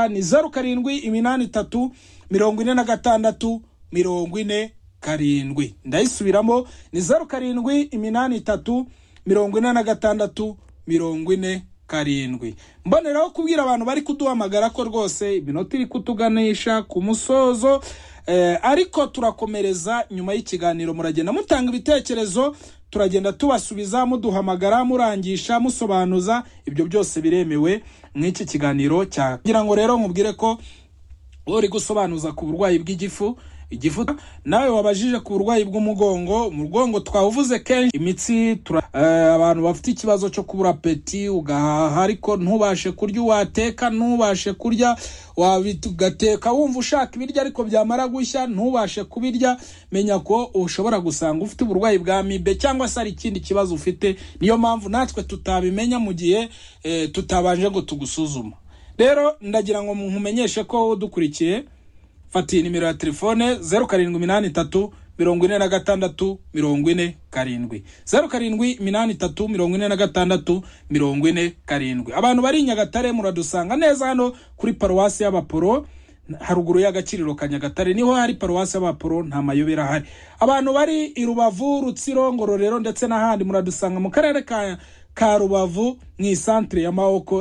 gukoresha ni 0783464047. Ndayisubiramo ni 0783464047. Mboneraho kubwira abantu bari kuduhamagara ko rwose iminota iri kutuganisha ku musozo, ariko turakomereza nyuma y'ikiganiro. Muragenda mutanga ibitekerezo, turagenda tubasubiza, muduhamagara, murangisha, musobanuza, ibyo byose biremewe mw'iki kiganiro kugira ngo rero nkubwire ko uri gusobanuza ku burwayi bw'igifu, nawe wabajije ku burwayi bw'umugongo twawuvuze kenshi, imitsi, abantu bafite ikibazo cyo kubura apeti, ugahaha ariko ntubashe kurya, wateka ntubashe kurya, ugateka wumva ushaka ibiryo ariko byamara gushya ntubashe kubirya, menya ko ushobora gusanga ufite uburwayi bwa amibe cyangwa se ari ikindi kibazo ufite. Niyo mpamvu natwe tutabimenya mu gihe tutabanje ngo tugusuzuma. Rero ndagira ngo nkumenyeshe ko dukurikiye, fati nimero ya telefone 0783464047, 0783464047. Abantu bari Nyagatare muradusanga neza hano kuri paruwasi y'Abaporo, haruguru y'agakiriro ka Nyagatare niho hari paruwasi y'Abaporo, nta mayobera hari. Abantu bari i Rubavu, Rutsiro, Ngororero ndetse n'ahandi muradusanga mu karere ka Rubavu mu centre ya Mahoko.